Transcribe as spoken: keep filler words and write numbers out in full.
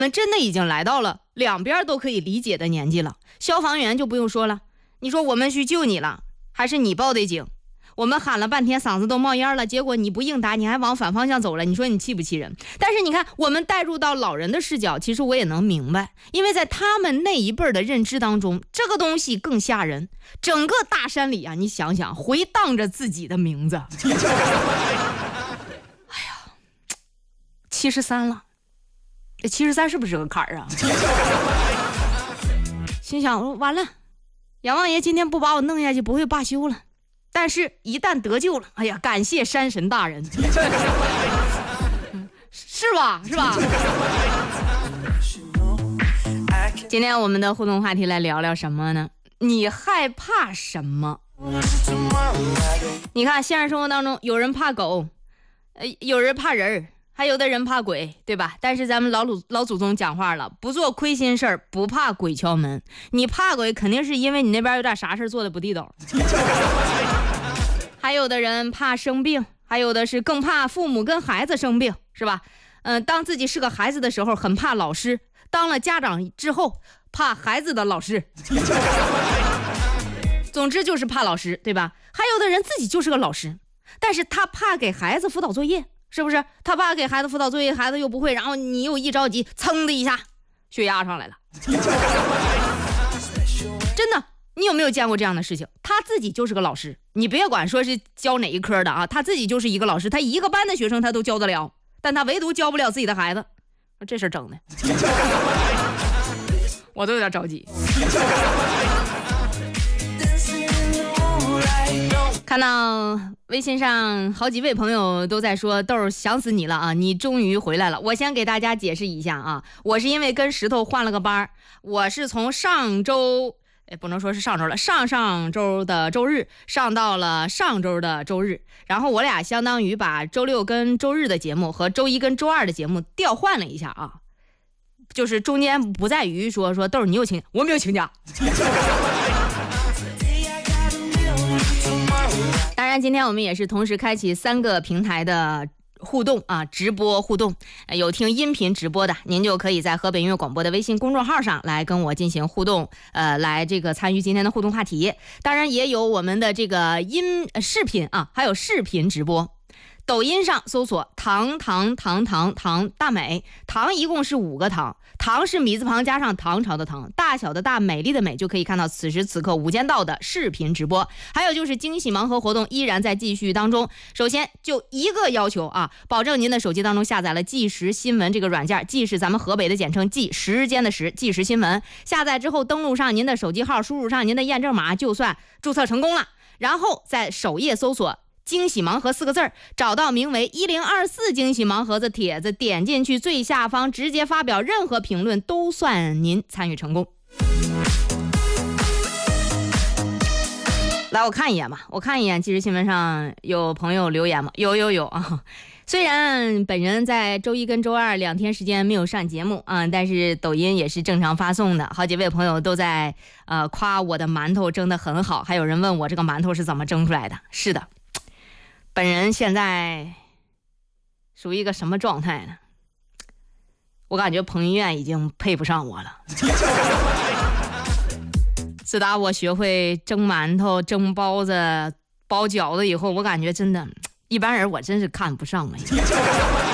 们真的已经来到了两边都可以理解的年纪了。消防员就不用说了，你说我们去救你了，还是你报的警？我们喊了半天，嗓子都冒烟了，结果你不应答，你还往反方向走了，你说你气不气人？但是你看，我们带入到老人的视角，其实我也能明白，因为在他们那一辈的认知当中，这个东西更吓人。整个大山里啊，你想想，回荡着自己的名字。哎呀，七十三了，这七十三是不是个坎儿啊？心想完了，阎王爷今天不把我弄下去，不会罢休了。但是一旦得救了，哎呀，感谢山神大人。是吧是吧？今天我们的互动话题来聊聊什么呢？你害怕什么？你看现实生活当中，有人怕狗，呃，有人怕人，还有的人怕鬼，对吧？但是咱们老祖老祖宗讲话了，不做亏心事儿，不怕鬼敲门。你怕鬼，肯定是因为你那边有点啥事做的不地道。还有的人怕生病，还有的是更怕父母跟孩子生病，是吧？嗯、呃，当自己是个孩子的时候，很怕老师；当了家长之后，怕孩子的老师。总之就是怕老师，对吧？还有的人自己就是个老师，但是他怕给孩子辅导作业，是不是？他怕给孩子辅导作业，孩子又不会，然后你又一着急，噌的一下血压上来了。真的，你有没有见过这样的事情？他自己就是个老师，你别管说是教哪一科的啊，他自己就是一个老师，他一个班的学生他都教得了，但他唯独教不了自己的孩子，这事儿整的我都有点着急。看到微信上好几位朋友都在说，豆儿想死你了啊，你终于回来了。我先给大家解释一下啊，我是因为跟石头换了个班，我是从上周哎，不能说是上周了，上上周的周日上到了上周的周日，然后我俩相当于把周六跟周日的节目和周一跟周二的节目调换了一下啊，就是中间不在于说说豆儿你有请假，我没有请假。当然今天我们也是同时开启三个平台的互动啊，直播互动，有听音频直播的，您就可以在河北音乐广播的微信公众号上来跟我进行互动，呃，来这个参与今天的互动话题。当然也有我们的这个音、呃、视频啊，还有视频直播。抖音上搜索糖糖糖糖糖大美，糖一共是五个糖，糖是米字旁加上唐朝的唐，大小的大，美丽的美，就可以看到此时此刻无间道的视频直播。还有就是惊喜盲盒活动依然在继续当中。首先就一个要求啊，保证您的手机当中下载了即时新闻这个软件，即是咱们河北的简称，即时间的时，即时新闻。下载之后登录上您的手机号，输入上您的验证码，就算注册成功了。然后在首页搜索惊喜盲盒四个字儿，找到名为一零二四惊喜盲盒子帖子，点进去最下方直接发表任何评论，都算您参与成功。来，我看一眼吧，我看一眼即时新闻上有朋友留言吗？有有有啊！虽然本人在周一跟周二两天时间没有上节目啊、嗯，但是抖音也是正常发送的。好几位朋友都在呃夸我的馒头蒸得很好，还有人问我这个馒头是怎么蒸出来的。是的，本人现在属于一个什么状态呢？我感觉彭于晏已经配不上我了。自打我学会蒸馒头、蒸包子、包饺子以后，我感觉真的一般人我真是看不上了。